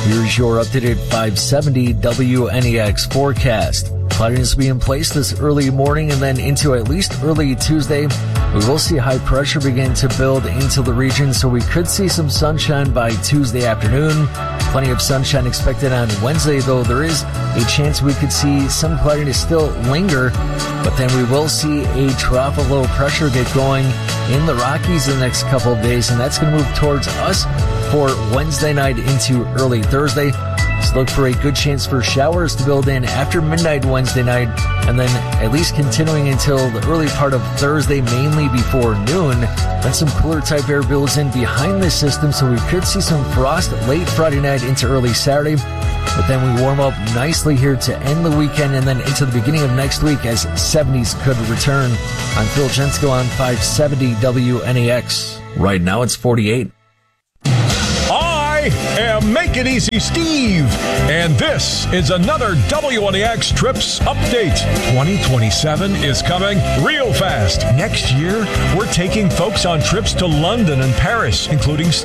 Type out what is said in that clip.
Here's your updated 570 WNEX forecast. Cloudiness will be in place this early morning and then into at least early Tuesday. We will see high pressure begin to build into the region, so we could see some sunshine by Tuesday afternoon. Plenty of sunshine expected on Wednesday, though there is a chance we could see some cloudiness still linger. But then we will see a trough of low pressure get going in the Rockies the next couple of days, and that's going to move towards us for Wednesday night into early Thursday. So look for a good chance for showers to build in after midnight Wednesday night, and then at least continuing until the early part of Thursday, mainly before noon. Then some cooler type air builds in behind this system, so we could see some frost late Friday night into early Saturday. But then we warm up nicely here to end the weekend and then into the beginning of next week as 70s could return. I'm Phil Jensko on 570 WNEX. Right now it's 48. I am Make It Easy Steve, and this is another WNEX Trips Update. 2027 is coming real fast. Next year, we're taking folks on trips to London and Paris, including